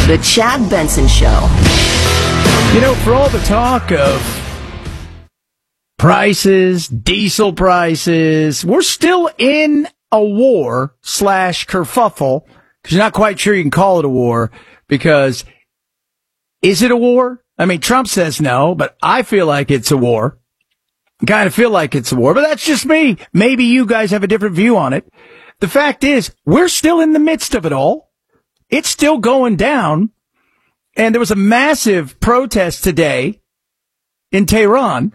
The Chad Benson Show. You know, for all the talk of prices, diesel prices, we're still in a war / kerfuffle, because you're not quite sure you can call it a war, because is it a war? I mean, Trump says no, but I feel like it's a war. I kind of feel like it's a war, but that's just me. Maybe you guys have a different view on it. The fact is, we're still in the midst of it all. It's still going down. And there was a massive protest today in Tehran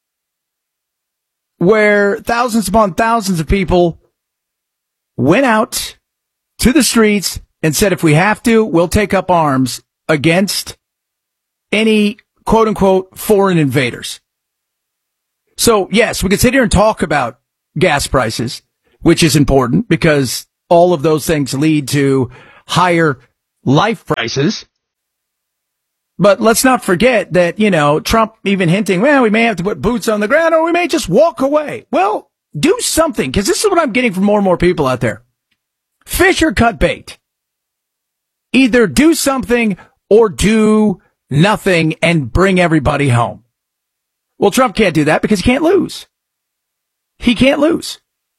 where thousands upon thousands of people went out to the streets and said, if we have to, we'll take up arms against any quote unquote foreign invaders. So yes, we could sit here and talk about gas prices, which is important because all of those things lead to higher life prices. But let's not forget that, you know, Trump even hinting, well, we may have to put boots on the ground or we may just walk away. Well, do something, because this is what I'm getting from more and more people out there. Fish or cut bait. Either do something or do nothing and bring everybody home. Well, Trump can't do that because he can't lose. He can't lose.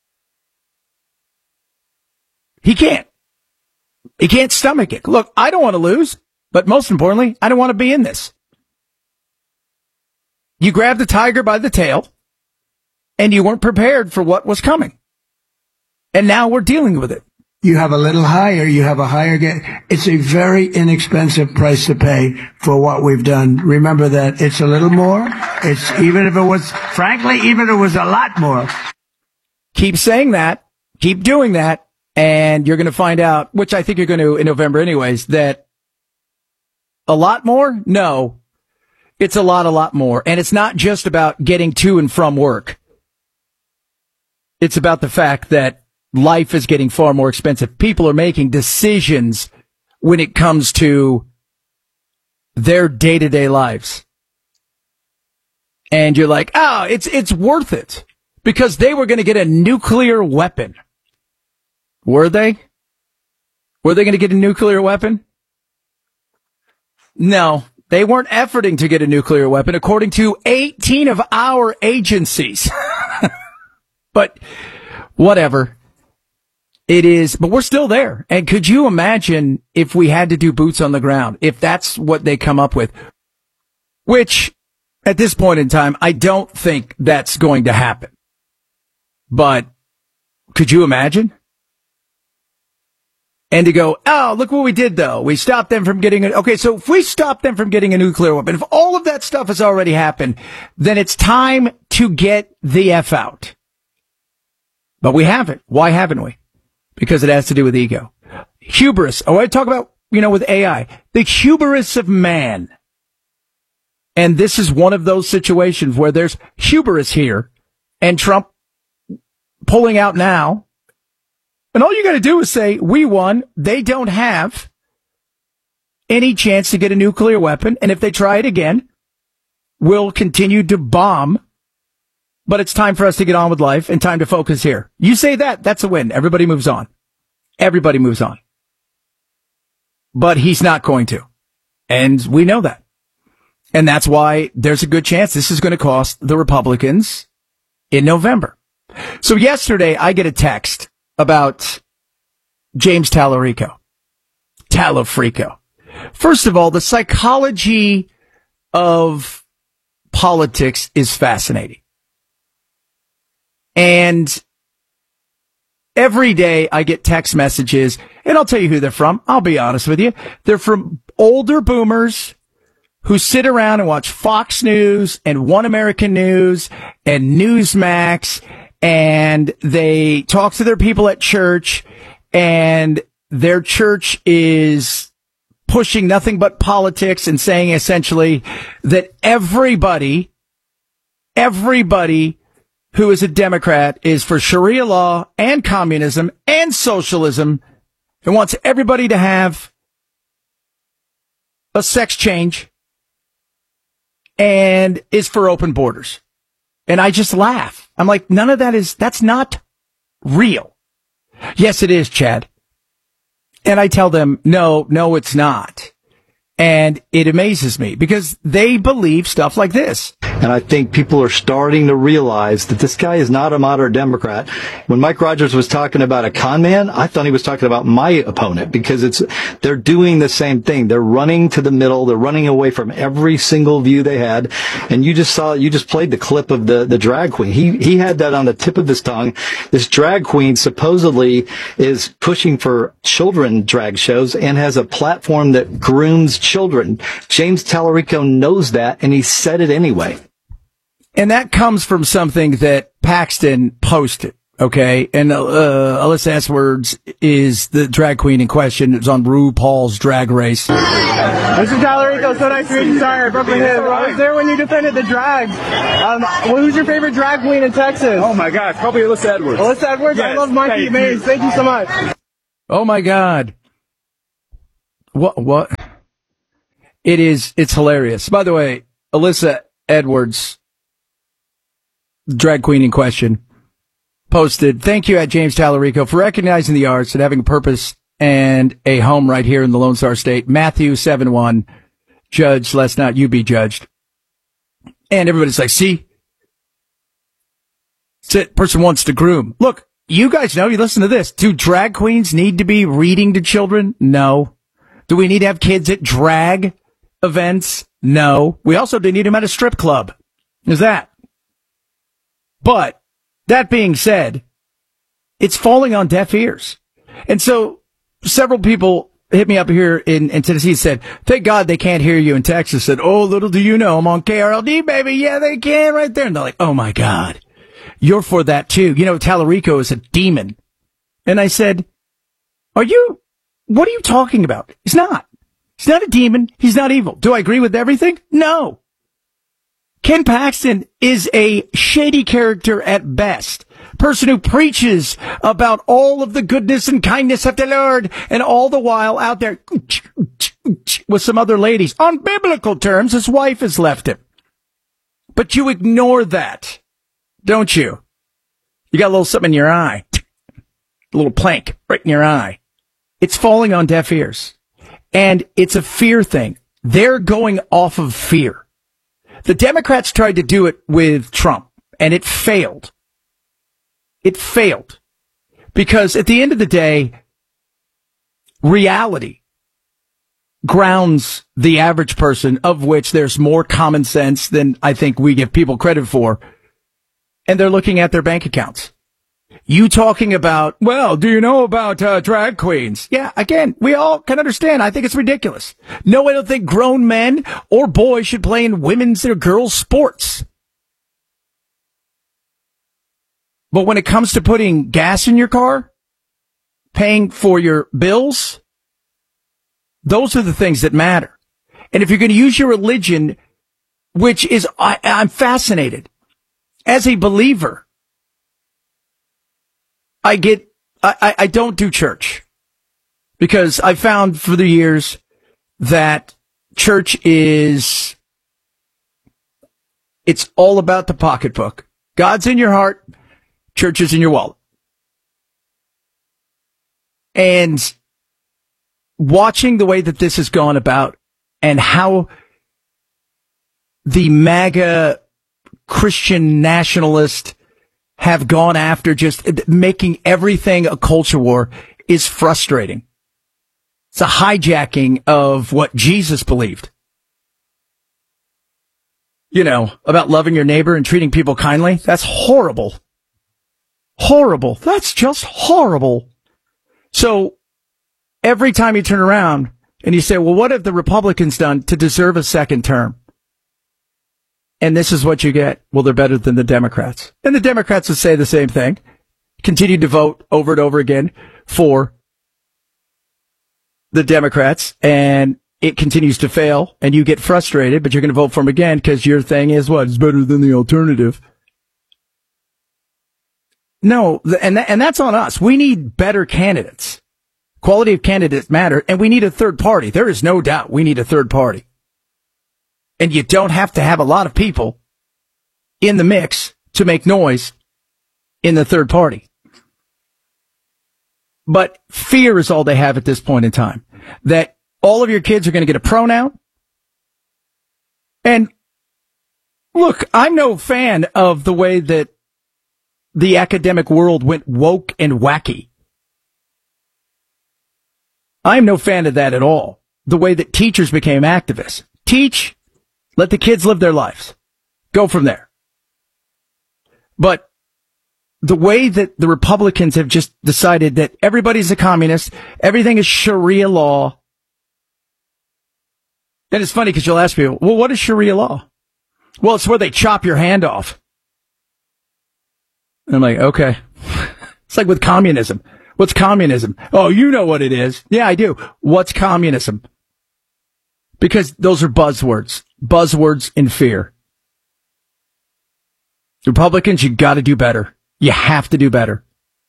He can't. He can't stomach it. Look, I don't want to lose. But most importantly, I don't want to be in this. You grabbed the tiger by the tail, and you weren't prepared for what was coming. And now we're dealing with it. You have a little higher, you have a higher it's a very inexpensive price to pay for what we've done. Remember that it's a little more. It's even if it was a lot more. Keep saying that. Keep doing that. And you're going to find out, which I think you're going to in November anyways, that a lot more? No. It's a lot more. And it's not just about getting to and from work. It's about the fact that life is getting far more expensive. People are making decisions when it comes to their day-to-day lives. And you're like, oh, it's worth it. Because they were going to get a nuclear weapon. Were they? Were they going to get a nuclear weapon? No, they weren't efforting to get a nuclear weapon, according to 18 of our agencies. But whatever. It is, but we're still there. And could you imagine if we had to do boots on the ground, if that's what they come up with? Which, at this point in time, I don't think that's going to happen. But could you imagine? And to go, oh, look what we did, though. We stopped them from getting it. Okay, so if we stop them from getting a nuclear weapon, if all of that stuff has already happened, then it's time to get the F out. But we haven't. Why haven't we? Because it has to do with ego. Hubris. Oh, I talk about, with AI. The hubris of man. And this is one of those situations where there's hubris here. And Trump pulling out now. And all you got to do is say, we won. They don't have any chance to get a nuclear weapon. And if they try it again, we'll continue to bomb. But it's time for us to get on with life and time to focus here. You say that, that's a win. Everybody moves on. Everybody moves on. But he's not going to. And we know that. And that's why there's a good chance this is going to cost the Republicans in November. So yesterday, I get a text about James Talarico. First of all, the psychology of politics is fascinating. And every day I get text messages, and I'll tell you who they're from. I'll be honest with you. They're from older boomers who sit around and watch Fox News and One American News and Newsmax, and they talk to their people at church, and their church is pushing nothing but politics and saying essentially that everybody who is a Democrat is for Sharia law and communism and socialism and wants everybody to have a sex change and is for open borders. And I just laugh. I'm like, none of that's not real. Yes, it is, Chad. And I tell them, no, it's not. And it amazes me because they believe stuff like this. And I think people are starting to realize that this guy is not a moderate Democrat. When Mike Rogers was talking about a con man, I thought he was talking about my opponent, because they're doing the same thing. They're running to the middle. They're running away from every single view they had. And you just played the clip of the drag queen. He had that on the tip of his tongue. This drag queen supposedly is pushing for children drag shows and has a platform that grooms children. James Tallarico knows that, and he said it anyway. And that comes from something that Paxton posted, okay? And Alyssa Edwards is the drag queen in question. It was on RuPaul's Drag Race. Mr. Tallarico, so nice to meet you. Sorry, I broke my hip. I was there when you defended the drags. Who's your favorite drag queen in Texas? Oh, my gosh, probably Alyssa Edwards. Alyssa Edwards? Yes, I love Mikey Mays. Thank you so much. Oh, my God. What? It's hilarious. By the way, Alyssa Edwards, drag queen in question, posted, "Thank you at James Tallarico for recognizing the arts and having a purpose and a home right here in the Lone Star State. Matthew 7:1, judge, let's not you be judged." And everybody's like, see? That person wants to groom. Look, you guys know, you listen to this. Do drag queens need to be reading to children? No. Do we need to have kids at drag events? No. We also do need them at a strip club. Is that? But that being said, it's falling on deaf ears. And so several people hit me up here in Tennessee and said, thank God they can't hear you in Texas. Said, oh, little do you know, I'm on KRLD, baby. Yeah, they can right there. And they're like, oh my God, you're for that too. You know, Tallarico is a demon. And I said, what are you talking about? He's not. He's not a demon. He's not evil. Do I agree with everything? No. Ken Paxton is a shady character at best. Person who preaches about all of the goodness and kindness of the Lord, and all the while out there with some other ladies. On biblical terms, his wife has left him. But you ignore that, don't you? You got a little something in your eye. A little plank right in your eye. It's falling on deaf ears. And it's a fear thing. They're going off of fear. The Democrats tried to do it with Trump, and it failed. It failed. Because at the end of the day, reality grounds the average person, of which there's more common sense than I think we give people credit for, and they're looking at their bank accounts. You talking about, well, do you know about drag queens? Yeah, again, we all can understand. I think it's ridiculous. No, I don't think grown men or boys should play in women's or girls' sports. But when it comes to putting gas in your car, paying for your bills, those are the things that matter. And if you're going to use your religion, which is, I'm fascinated. As a believer, I don't do church because I found for the years that church it's all about the pocketbook. God's in your heart. Church is in your wallet. And watching the way that this has gone about and how the MAGA Christian nationalist have gone after just making everything a culture war is frustrating. It's a hijacking of what Jesus believed. You know, about loving your neighbor and treating people kindly. That's horrible. Horrible. That's just horrible. So every time you turn around and you say, well, what have the Republicans done to deserve a second term? And this is what you get. Well, they're better than the Democrats. And the Democrats would say the same thing. Continue to vote over and over again for the Democrats, and it continues to fail, and you get frustrated, but you're going to vote for them again because your thing is what? It's better than the alternative. No, and that's on us. We need better candidates. Quality of candidates matter, and we need a third party. There is no doubt we need a third party. And you don't have to have a lot of people in the mix to make noise in the third party. But fear is all they have at this point in time. That All of your kids are going to get a pronoun. And look, I'm no fan of the way that the academic world went woke and wacky. I'm no fan of that at all. The way that teachers became activists. Teach, let the kids live their lives. Go from there. But the way that the Republicans have just decided that everybody's a communist, everything is Sharia law. And it's funny because you'll ask people, well, what is Sharia law? Well, it's where they chop your hand off. And I'm like, okay. It's like with communism. What's communism? Oh, you know what it is. Yeah, I do. What's communism? Because those are buzzwords. Buzzwords in fear. Republicans, you got to do better. You have to do better.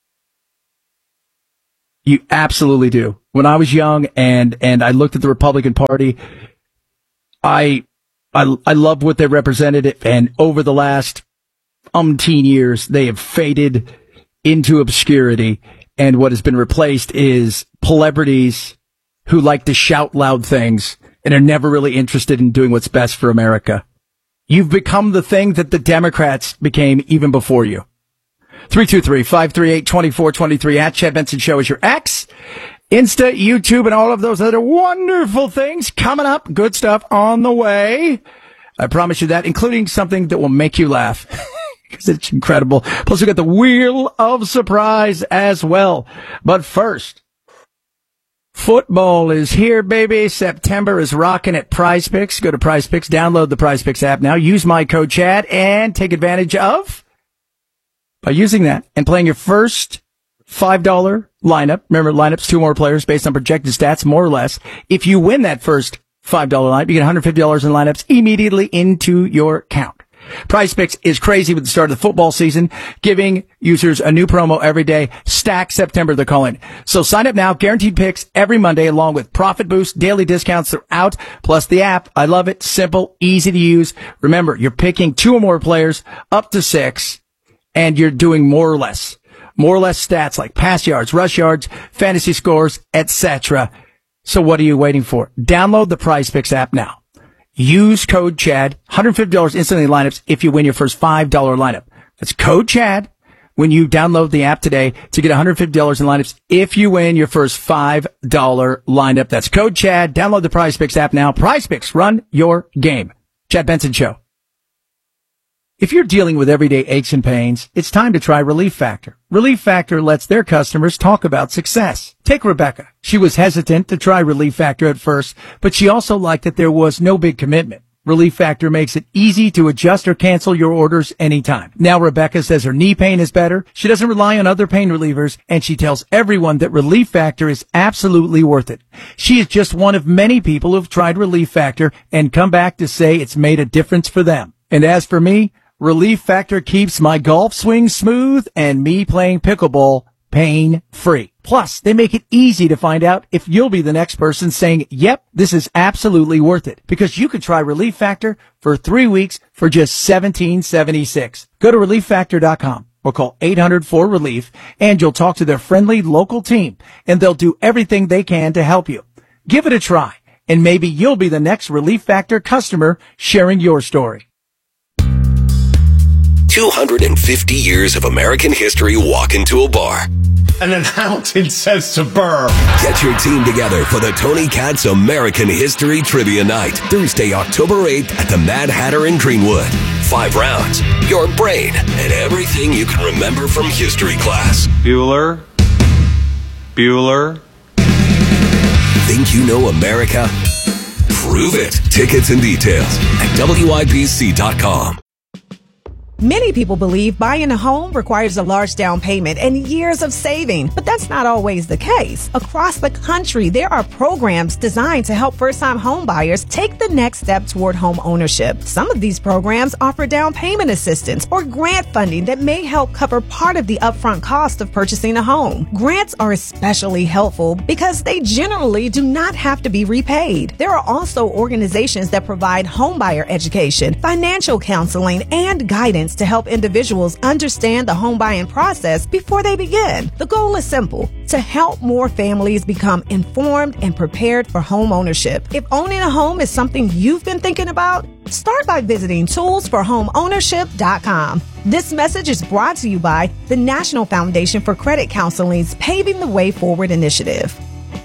You absolutely do. When I was young and I looked at the Republican Party, I loved what they represented, and over the last umpteen years, they have faded into obscurity, and what has been replaced is celebrities who like to shout loud things and are never really interested in doing what's best for America. You've become the thing that the Democrats became even before you. 323-538-2423 at Chad Benson Show is your X. Insta, YouTube, and all of those other wonderful things coming up. Good stuff on the way. I promise you that, including something that will make you laugh. Because it's incredible. Plus, we got the Wheel of Surprise as well. But first, football is here, baby. September is rocking at Prize Picks. Go to Prize Picks, download the Prize Picks app now. Use my code Chad and take advantage of, by using that and playing your first $5 lineup. Remember, lineups, 2 more players based on projected stats, more or less. If you win that first $5 lineup, you get $150 in lineups immediately into your account. Prize Picks is crazy with the start of the football season, giving users a new promo every day. Stack September, they're calling. So sign up now. Guaranteed picks every Monday, along with profit boost, daily discounts throughout, plus the app. I love it. Simple, easy to use. Remember, you're picking 2 or more players, up to 6, and you're doing more or less stats like pass yards, rush yards, fantasy scores, etc. So what are you waiting for? Download the Prize Picks app now. Use code Chad, $150 instantly in lineups if you win your first $5 lineup. That's code Chad when you download the app today to get $150 in lineups if you win your first $5 lineup. That's code Chad. Download the Prize Picks app now. Prize Picks, run your game. Chad Benson Show. If you're dealing with everyday aches and pains, it's time to try Relief Factor. Relief Factor lets their customers talk about success. Take Rebecca. She was hesitant to try Relief Factor at first, but she also liked that there was no big commitment. Relief Factor makes it easy to adjust or cancel your orders anytime. Now Rebecca says her knee pain is better. She doesn't rely on other pain relievers, and she tells everyone that Relief Factor is absolutely worth it. She is just one of many people who've tried Relief Factor and come back to say it's made a difference for them. And as for me, Relief Factor keeps my golf swing smooth and me playing pickleball pain-free. Plus, they make it easy to find out if you'll be the next person saying, yep, this is absolutely worth it. Because you could try Relief Factor for 3 weeks for just $17.76. Go to ReliefFactor.com or call 800-4RELIEF and you'll talk to their friendly local team and they'll do everything they can to help you. Give it a try and maybe you'll be the next Relief Factor customer sharing your story. 250 years of American history walk into a bar. And then Hamilton says to Burr, get your team together for the Tony Katz American History Trivia Night, Thursday, October 8th at the Mad Hatter in Greenwood. 5 rounds, your brain, and everything you can remember from history class. Bueller. Think you know America? Prove it. Tickets and details at WIBC.com. Many people believe buying a home requires a large down payment and years of saving, but that's not always the case. Across the country, there are programs designed to help first-time home buyers take the next step toward home ownership. Some of these programs offer down payment assistance or grant funding that may help cover part of the upfront cost of purchasing a home. Grants are especially helpful because they generally do not have to be repaid. There are also organizations that provide homebuyer education, financial counseling, and guidance guidance to help individuals understand the home buying process before they begin. The goal is simple: to help more families become informed and prepared for home ownership. If owning a home is something you've been thinking about, start by visiting toolsforhomeownership.com. This message is brought to you by the National Foundation for Credit Counseling's Paving the Way Forward initiative.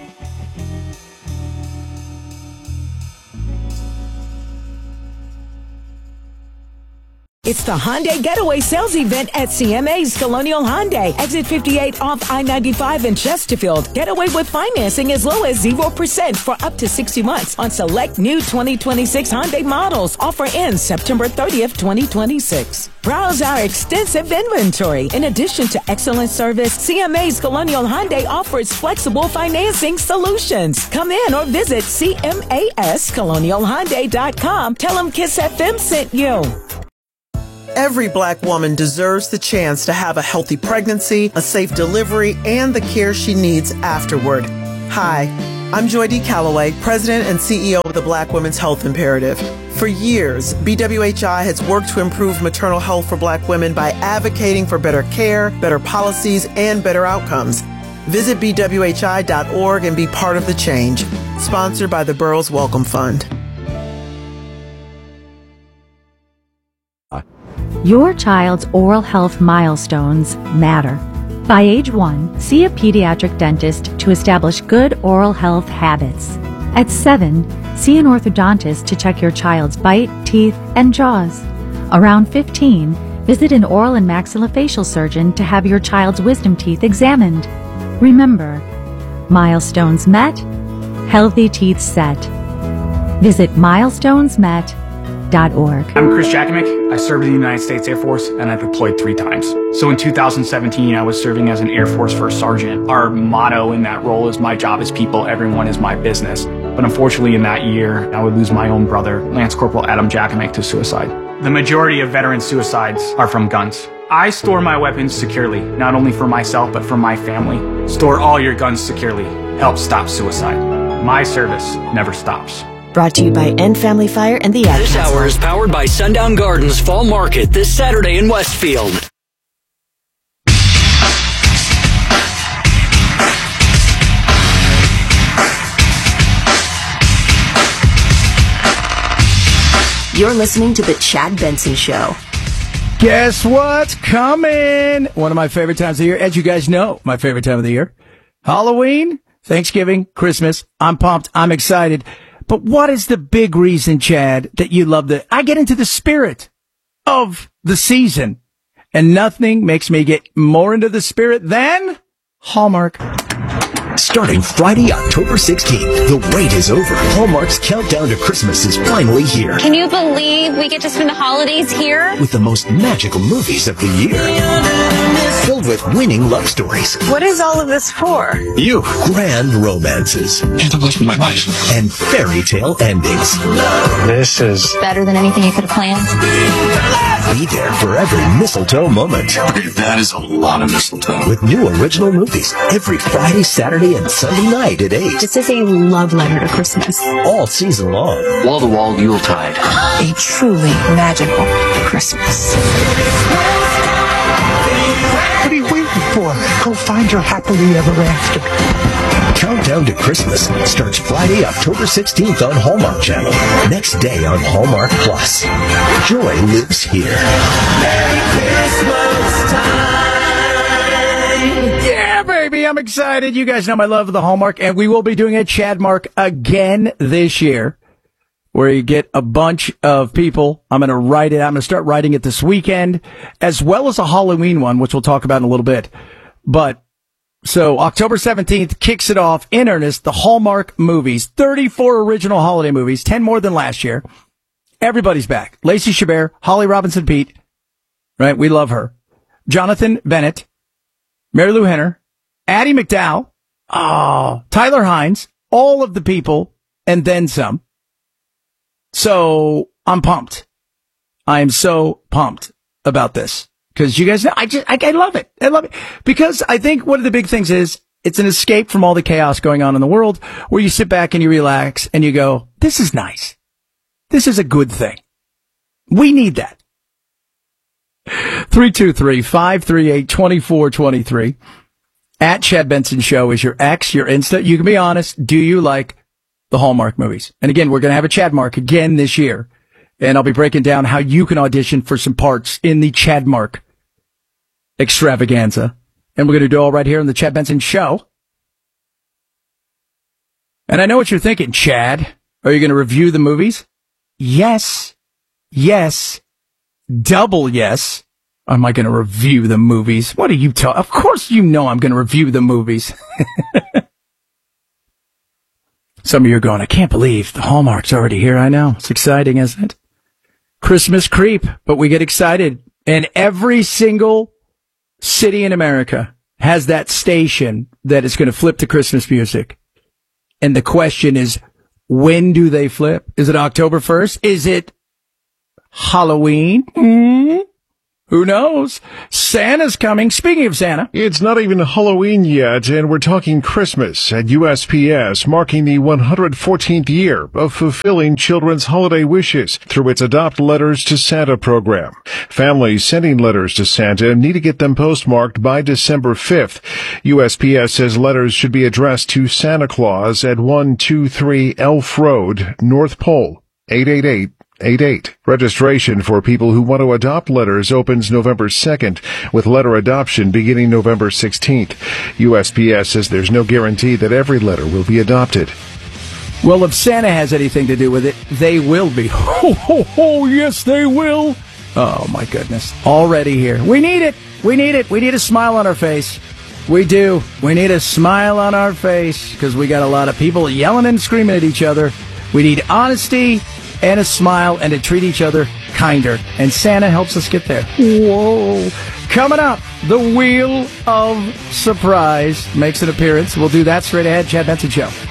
It's the Hyundai Getaway Sales Event at CMA's Colonial Hyundai. Exit 58 off I-95 in Chesterfield. Get away with financing as low as 0% for up to 60 months on select new 2026 Hyundai models. Offer ends September 30th, 2026. Browse our extensive inventory. In addition to excellent service, CMA's Colonial Hyundai offers flexible financing solutions. Come in or visit CMASColonialHyundai.com. Tell them Kiss FM sent you. Every Black woman deserves the chance to have a healthy pregnancy, a safe delivery, and the care she needs afterward. Hi, I'm Joy D. Calloway, President and CEO of the Black Women's Health Imperative. For years, BWHI has worked to improve maternal health for Black women by advocating for better care, better policies, and better outcomes. Visit BWHI.org and be part of the change. Sponsored by the Burroughs Welcome Fund. Your child's oral health milestones matter. By age 1, see a pediatric dentist to establish good oral health habits. At 7, see an orthodontist to check your child's bite, teeth, and jaws. Around 15, visit an oral and maxillofacial surgeon to have your child's wisdom teeth examined. Remember, milestones met, healthy teeth set. Visit milestonesmet.org. I'm Chris Jakovic. I served in the United States Air Force and I deployed 3 times. So in 2017, I was serving as an Air Force First Sergeant. Our motto in that role is "My job is people, everyone is my business." But unfortunately in that year, I would lose my own brother, Lance Corporal Adam Jakovic, to suicide. The majority of veteran suicides are from guns. I store my weapons securely, not only for myself, but for my family. Store all your guns securely. Help stop suicide. My service never stops. Brought to you by End Family Fire and the Ad This Council. hour is powered by Sundown Gardens Fall Market this Saturday in Westfield. You're listening to The Chad Benson Show. Guess what's coming? One of my favorite times of the year. As you guys know, my favorite time of the year. Halloween, Thanksgiving, Christmas. I'm pumped. I'm excited. But what is the big reason, Chad, that you love I get into the spirit of the season, and nothing makes me get more into the spirit than Hallmark. Starting Friday, October 16th, the wait is over. Hallmark's countdown to Christmas is finally here. Can you believe we get to spend the holidays here? With the most magical movies of the year. Filled with winning love stories. What is all of this for? You. Grand romances. My life. And fairy tale endings. This is better than anything you could have planned. Be there for every mistletoe moment. That is a lot of mistletoe. With new original movies every Friday, Saturday, and Sunday night at 8. This is a love letter to Christmas. All season long. Wall-to-wall Yuletide. A truly magical Christmas. What are you waiting for? Go find your happily ever after. Countdown to Christmas starts Friday, October 16th on Hallmark Channel. Next day on Hallmark Plus. Joy lives here. Merry Christmas time. Yeah, baby, I'm excited. You guys know my love of the Hallmark, and we will be doing a Chadmark again this year, where you get a bunch of people. I'm going to write it. I'm going to start writing it this weekend, as well as a Halloween one, which we'll talk about in a little bit. But so October 17th kicks it off in earnest. The Hallmark movies, 34 original holiday movies, 10 more than last year. Everybody's back. Lacey Chabert, Holly Robinson Peete, right? We love her. Jonathan Bennett, Mary Lou Henner, Addie McDowell, Tyler Hines, all of the people, and then some. So I'm pumped. I am so pumped about this. Because you guys know, I love it. I love it. Because I think one of the big things is it's an escape from all the chaos going on in the world, where you sit back and you relax and you go, this is nice. This is a good thing. We need that. 323-538-2423. At Chad Benson Show is your X, your Insta. You can be honest. Do you like the Hallmark movies? And again, we're going to have a Chad Mark again this year. And I'll be breaking down how you can audition for some parts in the Chad Mark extravaganza. And we're going to do it all right here on the Chad Benson Show. And I know what you're thinking, Chad. Are you going to review the movies? Yes. Yes. Double yes. Am I going to review the movies? What are you talking? Of course you know I'm going to review the movies. Some of you are going, I can't believe the Hallmark's already here. I know. It's exciting, isn't it? Christmas creep, but we get excited. And every single city in America has that station that is going to flip to Christmas music. And the question is, when do they flip? Is it October 1st? Is it Halloween? Who knows? Santa's coming. Speaking of Santa. It's not even Halloween yet, and we're talking Christmas at USPS, marking the 114th year of fulfilling children's holiday wishes through its Adopt Letters to Santa program. Families sending letters to Santa need to get them postmarked by December 5th. USPS says letters should be addressed to Santa Claus at 123 Elf Road, North Pole, 888. 88. Registration for people who want to adopt letters opens November 2nd, with letter adoption beginning November 16th. USPS says there's no guarantee that every letter will be adopted. Well, if Santa has anything to do with it, they will be. Ho, ho, ho, yes, they will. Oh, my goodness. Already here. We need it. We need it. We need a smile on our face. We do. We need a smile on our face because we got a lot of people yelling and screaming at each other. We need honesty and a smile, and to treat each other kinder. And Santa helps us get there. Whoa. Coming up, the Wheel of Surprise makes an appearance. We'll do that straight ahead. Chad Benson Show.